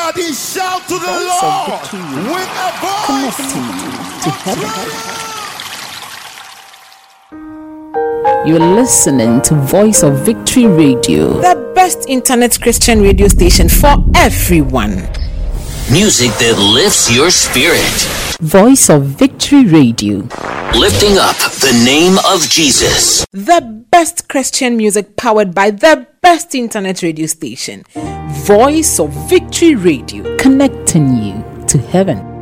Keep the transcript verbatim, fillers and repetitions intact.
Somebody shout to the Voice Lord of Victory, with a voice connecting you to heaven. You're listening to Voice of Victory Radio, the best internet Christian radio station for everyone. Music that lifts your spirit. Voice of Victory Radio, Lifting up the name of Jesus. the best Christian music powered by the best internet radio station. Voice of Victory Radio, connecting you to heaven.